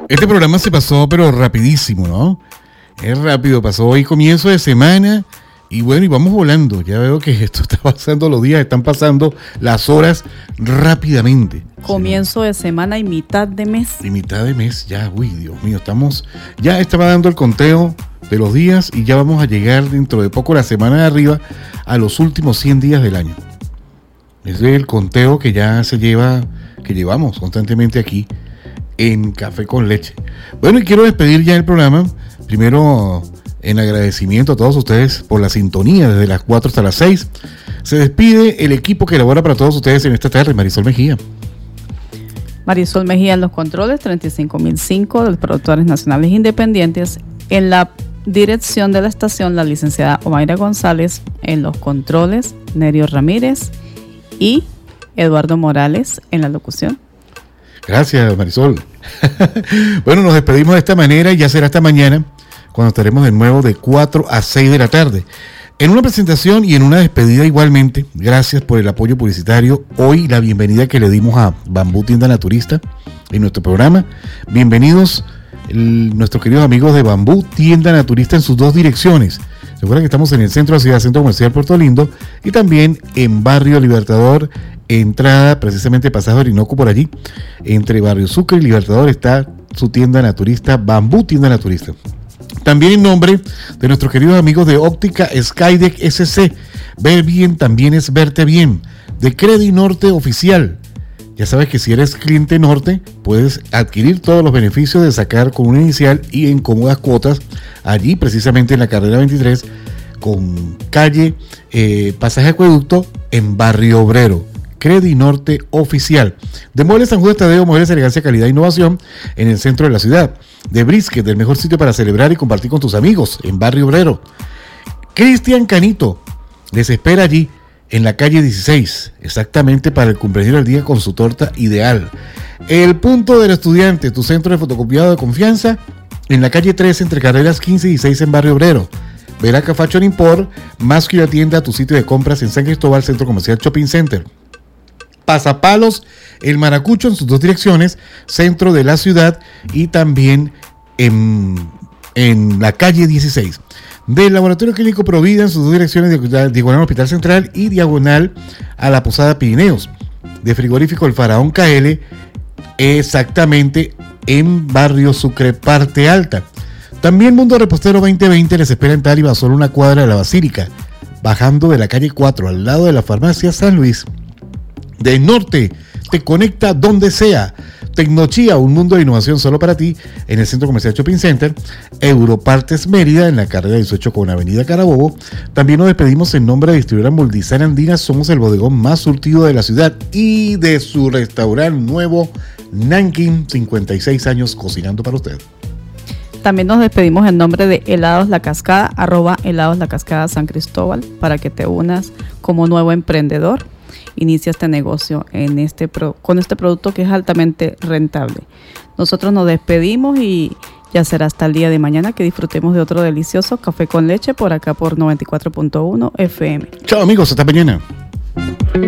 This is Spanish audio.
Este programa se pasó, pero rapidísimo, ¿no? Es rápido, pasó hoy comienzo de semana y bueno, y vamos volando. Ya veo que esto está pasando, los días están pasando, las horas rápidamente. Comienzo de semana y mitad de mes. Y mitad de mes, ya, uy, Dios mío, ya estaba dando el conteo de los días y ya vamos a llegar dentro de poco, la semana de arriba, a los últimos 100 días del año. Ese es el conteo que ya que llevamos constantemente aquí en Café con Leche. Bueno, y quiero despedir ya el programa, primero en agradecimiento a todos ustedes por la sintonía desde las 4 hasta las 6. Se despide el equipo que elabora para todos ustedes en esta tarde, Marisol Mejía. Marisol Mejía en los controles, 35005 de los productores nacionales independientes. En la dirección de la estación, la licenciada Omaira González. En los controles, Nerio Ramírez y Eduardo Morales en la locución. Gracias, Marisol. Bueno, nos despedimos de esta manera y ya será hasta mañana, cuando estaremos de nuevo de 4 a 6 de la tarde. En una presentación y en una despedida igualmente, gracias por el apoyo publicitario. Hoy la bienvenida que le dimos a Bambú Tienda Naturista en nuestro programa. Bienvenidos nuestros queridos amigos de Bambú Tienda Naturista en sus dos direcciones. Recuerden que estamos en el centro de la ciudad, Centro Comercial Puerto Lindo, y también en Barrio Libertador, entrada precisamente Pasaje Orinoco por allí. Entre Barrio Sucre y Libertador está su tienda naturista, Bambú Tienda Naturista. También en nombre de nuestros queridos amigos de Óptica Skydeck SC, ver bien también es verte bien, de Credi Norte Oficial. Ya sabes que si eres cliente Norte, puedes adquirir todos los beneficios de sacar con una inicial y en cómodas cuotas, allí precisamente en la carrera 23, con calle Pasaje Acueducto en Barrio Obrero. Credi Norte Oficial. De Muebles San Juan Tadeo, muebles, elegancia, calidad e innovación en el centro de la ciudad. De Brisket, el mejor sitio para celebrar y compartir con tus amigos en Barrio Obrero. Cristian Canito les espera allí en la calle 16, exactamente para el cumpleaños del día con su torta ideal. El Punto del Estudiante, tu centro de fotocopiado de confianza, en la calle 13 entre carreras 15 y 16 en Barrio Obrero. Veraca Fashion Import, más que una tienda, tu sitio de compras en San Cristóbal, Centro Comercial Shopping Center. Pasapalos, el Maracucho en sus dos direcciones, centro de la ciudad y también en la calle 16. Del Laboratorio Clínico Provida en sus dos direcciones, diagonal al Hospital Central y diagonal a la Posada Pirineos. De Frigorífico El Faraón KL, exactamente en Barrio Sucre, Parte Alta. También Mundo Repostero 2020 les espera en Táliba, solo una cuadra de la Basílica, bajando de la calle 4 al lado de la farmacia San Luis. De Norte te conecta donde sea. Tecnochía, un mundo de innovación solo para ti, en el Centro Comercial Shopping Center. Europartes Mérida, en la carrera 18 con Avenida Carabobo. También nos despedimos en nombre de distribuidora Muldesign Andina. Somos el bodegón más surtido de la ciudad y de su restaurante nuevo, Nanking, 56 años cocinando para usted. También nos despedimos en nombre de Helados La Cascada, @Helados La Cascada San Cristóbal, para que te unas como nuevo emprendedor. Inicia este negocio con este producto que es altamente rentable. Nosotros nos despedimos y ya será hasta el día de mañana que disfrutemos de otro delicioso café con leche por acá por 94.1 FM. Chao amigos, hasta mañana.